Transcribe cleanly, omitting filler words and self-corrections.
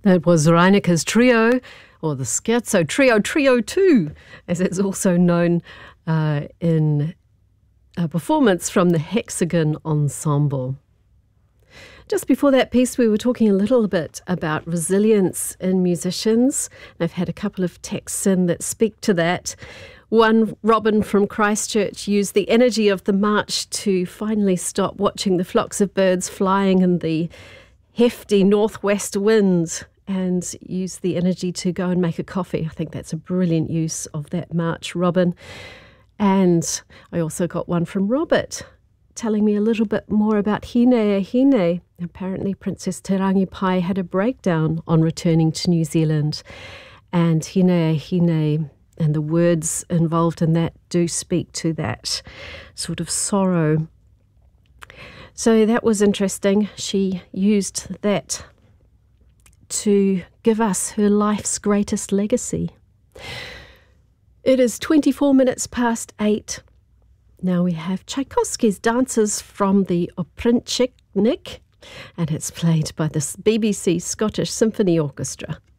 That was Reineke's Trio, or the Scherzo Trio 2, as it's also known in a performance from the Hexagon Ensemble. Just before that piece, we were talking a little bit about resilience in musicians. I've had a couple of texts in that speak to that. One, Robin from Christchurch, used the energy of the march to finally stop watching the flocks of birds flying in the hefty northwest wind and use the energy to go and make a coffee. I think that's a brilliant use of that march, Robin. And I also got one from Robert telling me a little bit more about Hinea Hine. Apparently Princess Te Rangi Pai had a breakdown on returning to New Zealand. And Hinea Hine and the words involved in that do speak to that sort of sorrow. So that was interesting. She used that to give us her life's greatest legacy. It is 24 minutes past 8. Now we have Tchaikovsky's Dances from the Oprischnik, and it's played by the BBC Scottish Symphony Orchestra.